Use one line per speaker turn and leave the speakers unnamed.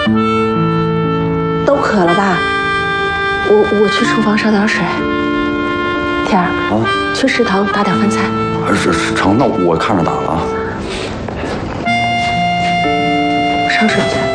都渴了吧？我去厨房烧点水。天儿啊，去食堂打点饭菜。
是成，那我看着打了啊。
上水去。